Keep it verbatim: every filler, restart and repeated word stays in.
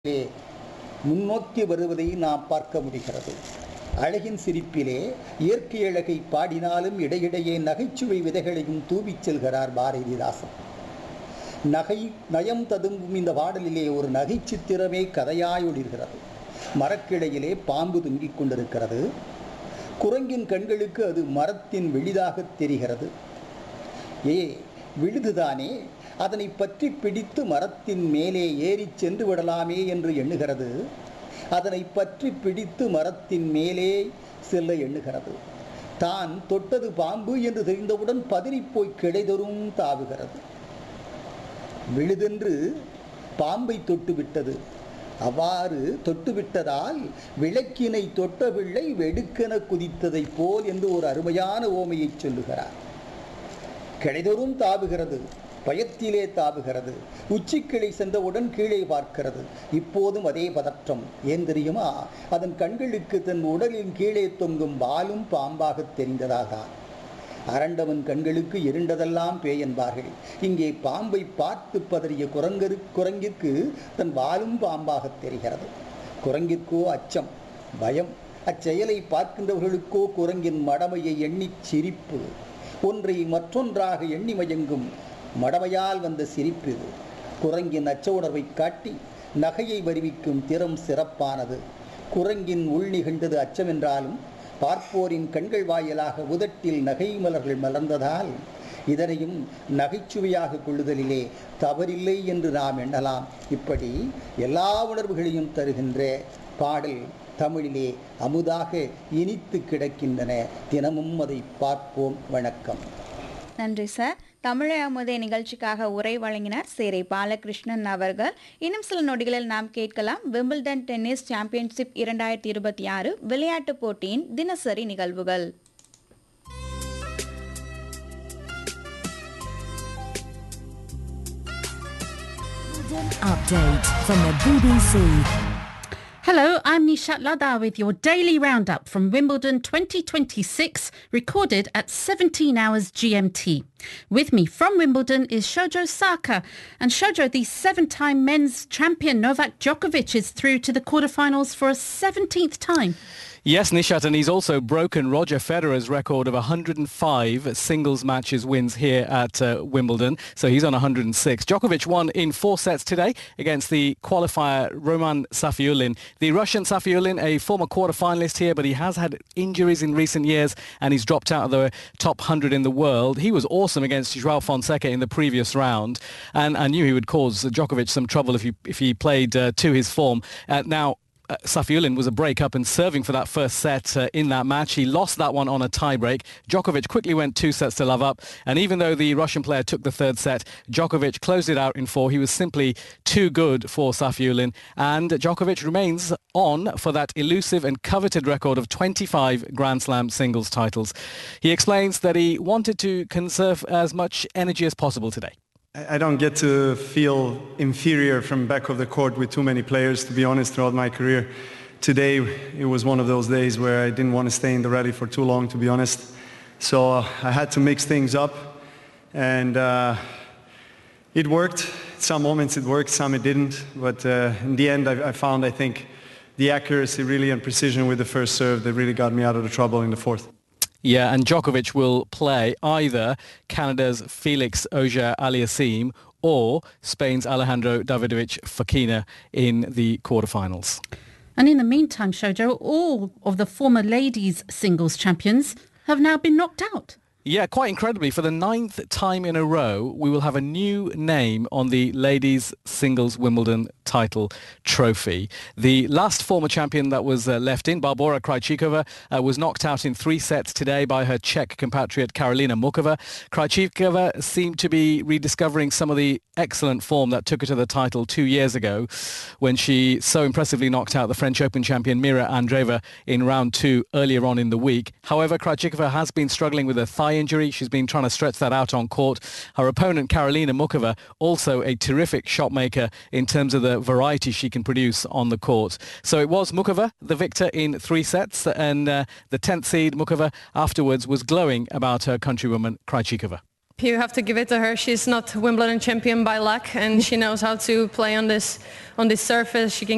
முன்னோக்கி வருவதை நாம் பார்க்க முடிகிறது. அழகின் சிரிப்பிலே இயற்கை அழகை பாடினாலும் இடையிடையே நகைச்சுவை விதைகளையும் தூவிச் செல்கிறார் பாரதிதாசன். நகை நயம் ததும்பும் இந்த பாடலிலே ஒரு நகைச்சித்திரமே கதையாய் ஒளிர்கிறது. மரக்கிளையிலே பாம்பு தொங்கிக் கொண்டிருக்கிறது. குரங்கின் கண்களுக்கு அது மரத்தின் விழிதாக தெரிகிறது. ஏ விழுதுதானே, அதனை பற்றி பிடித்து மரத்தின் மேலே ஏறி சென்று விடலாமே என்று எண்ணுகிறது. அதனை பற்றி பிடித்து மரத்தின் மேலே செல்ல எண்ணுகிறது. தான் தொட்டது பாம்பு என்று தெரிந்தவுடன் பதறிப்போய் கிடைதொரும் தாவுகிறது. விழுதென்று பாம்பை தொட்டுவிட்டது. அவ்வாறு தொட்டுவிட்டதால் விளக்கினை தொட்ட பிள்ளை வெடுக்கென குதித்ததை போல் என்று ஒரு அருமையான ஓமையை சொல்லுகிறார். கிடைதொரும் தாவுகிறது, பயத்திலே தாவுகிறது. உச்சிக்கிளை சென்றவுடன் கீழே பார்க்கிறது. இப்போதும் அதே பதற்றம். ஏன் தெரியுமா? அதன் கண்களுக்கு தன் உடலின் கீழே தொங்கும் வாலும் பாம்பாக தெரிந்ததாக. அரண்டவன் கண்களுக்கு இருண்டதெல்லாம் பேய் என்பார்கள். இங்கே பாம்பை பார்த்து பதறிய குரங்கரு குரங்கிற்கு தன் வாலும் பாம்பாக தெரிகிறது. குரங்கிற்கோ அச்சம், பயம். அச்செயலை பார்க்கின்றவர்களுக்கோ குரங்கின் மடமையை எண்ணி சிரிப்பு. ஒன்றை மற்றொன்றாக எண்ணி மயங்கும் மடமையால் வந்த சிரிப்பு இது. குரங்கின் அச்ச உணர்வை காட்டி நகையை வருவிக்கும் திறம் சிறப்பானது. குரங்கின் உள் நிகழ்ந்தது அச்சம் என்றாலும் பார்ப்போரின் கண்கள் வாயிலாக உதட்டில் நகை மலர்கள் மலர்ந்ததால் இதனையும் நகைச்சுவையாக கொள்ளுதலிலே தவறில்லை என்று நாம் எண்ணலாம். இப்படி எல்லா உணர்வுகளையும் தருகின்ற பாடல் தமிழிலே அமுதாக இனித்து கிடக்கின்றன. தினமும் அதை பார்ப்போம். வணக்கம். நன்றி சார். தமிழை அமுதே நிகழ்ச்சிக்காக உரை வழங்கினார் சேரை பாலகிருஷ்ணன் அவர்கள். இன்னும் சில நொடிகளில் நாம் கேட்கலாம் விம்பிள்டன் டென்னிஸ் சாம்பியன்ஷிப் இரண்டாயிரத்தி இருபத்தி ஆறு விளையாட்டுப் போட்டியின் தினசரி நிகழ்வுகள். Update from the B B C. Hello, I'm Nishat Lada with your daily roundup from Wimbledon twenty twenty-six, recorded at seventeen hours G M T. With me from Wimbledon is Shojo Saka. And Shojo, the seven-time men's champion Novak Djokovic is through to the quarterfinals for a seventeenth time. Yes, Nishat, and he's also broken Roger Federer's record of one hundred five singles matches wins here at uh, Wimbledon. So he's on one hundred six. Djokovic won in four sets today against the qualifier Roman Safiullin. The Russian Safiullin, a former quarter-finalist here, but he has had injuries in recent years and he's dropped out of the top one hundred in the world. He was awesome against Joao Fonseca in the previous round, and I knew he would cause Djokovic some trouble if he, if he played uh, to his form. Uh, now, Uh, Safiullin was a break-up and serving for that first set uh, in that match. He lost that one on a tie-break. Djokovic quickly went two sets to love up. And even though the Russian player took the third set, Djokovic closed it out in four. He was simply too good for Safiullin. And Djokovic remains on for that elusive and coveted record of twenty-five Grand Slam singles titles. He explains that he wanted to conserve as much energy as possible today. I don't get to feel inferior from back of the court with too many players, to be honest, throughout my career. Today, it was one of those days where I didn't want to stay in the rally for too long, to be honest. So uh, I had to mix things up, and uh, it worked. Some moments it worked, some it didn't. But uh, in the end, I, I found, I think, the accuracy really and precision with the first serve that really got me out of the trouble in the fourth. Yeah, and Djokovic will play either Canada's Felix Auger-Aliassime or Spain's Alejandro Davidovich Fokina in the quarterfinals. And in the meantime, Shojo, all of the former ladies singles champions have now been knocked out. Yeah, quite incredibly, for the ninth time in a row, we will have a new name on the ladies' singles Wimbledon title trophy. The last former champion that was uh, left in, Barbora Krejcikova, uh, was knocked out in three sets today by her Czech compatriot Karolina Mukova. Krejcikova seemed to be rediscovering some of the excellent form that took her to the title two years ago when she so impressively knocked out the French Open champion Mira Andreeva in round two earlier on in the week. However, Krejcikova has been struggling with a thigh injury. She's been trying to stretch that out on court. Her opponent, Karolina Mukova, also a terrific shot maker in terms of the variety she can produce on the court. So it was Mukova, the victor in three sets, and uh, the tenth seed, Mukova, afterwards was glowing about her countrywoman, Krejcikova. You have to give it to her. She's not Wimbledon champion by luck, and she knows how to play on this on this surface. She can